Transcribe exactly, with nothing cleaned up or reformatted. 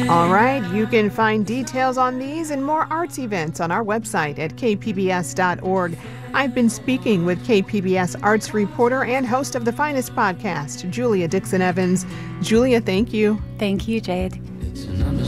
All right, you can find details on these and more arts events on our website at k p b s dot org. I've been speaking with K P B S arts reporter and host of the Finest podcast, Julia Dixon Evans. Julia, thank you. Thank you, Jade. It's